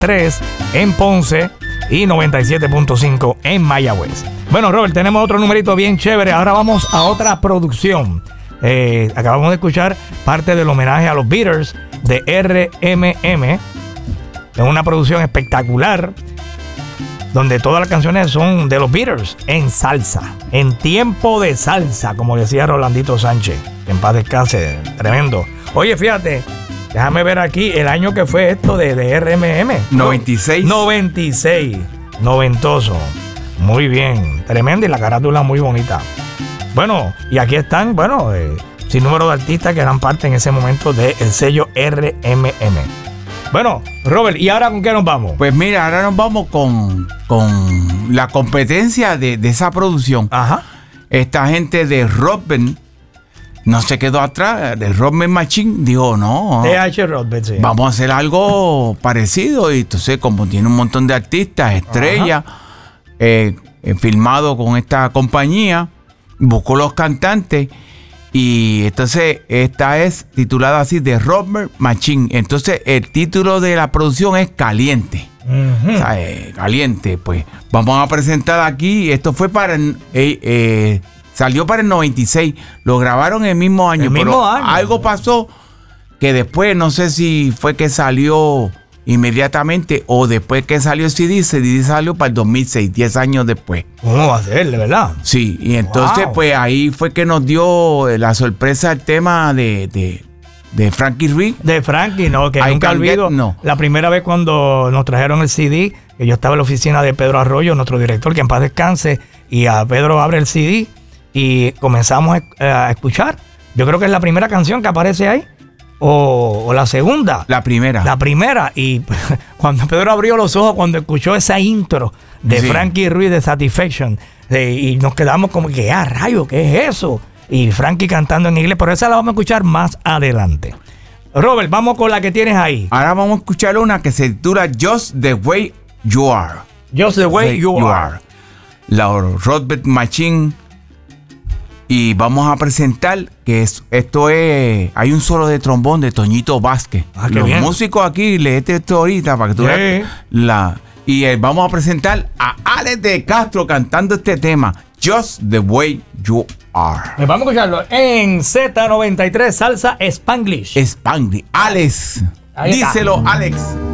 106.3 en Ponce y 97.5 en Mayagüez. Bueno, Robert, tenemos otro numerito bien chévere. Ahora vamos a otra producción. Acabamos de escuchar parte del homenaje a los Beatles de RMM. Es una producción espectacular donde todas las canciones son de los Beatles en salsa, en tiempo de salsa, como decía Rolandito Sánchez, que en paz descanse, tremendo. Oye, fíjate, déjame ver aquí el año que fue esto de RMM. 96. 96, noventoso. Muy bien, tremendo, y la carátula muy bonita. Bueno, y aquí están, sin número de artistas que eran parte en ese momento del sello RMM. Bueno, Robert, ¿y ahora con qué nos vamos? Pues mira, ahora nos vamos con la competencia de esa producción. Ajá. Esta gente de Rock Band no se quedó atrás. De Rock Band Machine dijo, no, TH Rock Band, sí. Vamos a hacer algo parecido. Y entonces, como tiene un montón de artistas, estrellas, filmado con esta compañía, buscó los cantantes. Y entonces esta es titulada así, de Rock Machine. Entonces el título de la producción es Caliente. Uh-huh. O sea, Caliente. Pues vamos a presentar aquí. Esto fue para salió para el 96. Lo grabaron el mismo año. Pero algo pasó que después, no sé si fue que salió inmediatamente o después que salió el CD salió para el 2006, 10 años después. ¿Cómo va a ser, de verdad? Sí, y entonces pues ahí fue que nos dio la sorpresa el tema de Frankie Ruiz. De Frankie, no, que I nunca olvido. No. La primera vez cuando nos trajeron el CD, que yo estaba en la oficina de Pedro Arroyo, nuestro director, que en paz descanse, y a Pedro abre el CD y comenzamos a escuchar. Yo creo que es la primera canción que aparece ahí. O la segunda. La primera. La primera. Y cuando Pedro abrió los ojos, cuando escuchó esa intro de Frankie Ruiz de Satisfaction, y nos quedamos como que, rayo, ¿qué es eso? Y Frankie cantando en inglés, pero esa la vamos a escuchar más adelante. Robert, vamos con la que tienes ahí. Ahora vamos a escuchar una que se titula Just the Way You Are. Just the Way You Are. La Rock Band Machine. Y vamos a presentar que esto es... Hay un solo de trombón de Toñito Vázquez. Los bien. Músicos aquí, léete esto ahorita para que tú veas. Y vamos a presentar a Alex de Castro cantando este tema, Just the Way You Are. Pues vamos a escucharlo en Z93 Salsa Spanglish. Spanglish. Alex. Ahí está. Díselo, Alex.